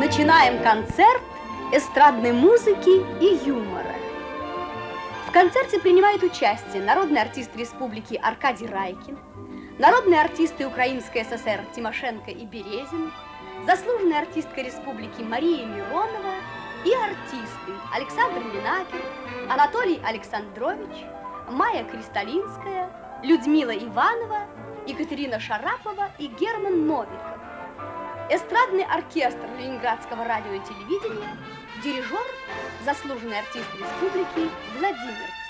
Начинаем концерт эстрадной музыки и юмора. В концерте принимают участие народный артист республики Аркадий Райкин, народные артисты Украинской ССР Тимошенко и Березин, заслуженная артистка республики Мария Миронова и артисты Александр Минакер, Анатолий Александрович, Майя Кристалинская, Людмила Иванова, Екатерина Шарапова и Герман Новиков. Эстрадный оркестр Ленинградского радио и телевидения, дирижер, заслуженный артист республики Владимир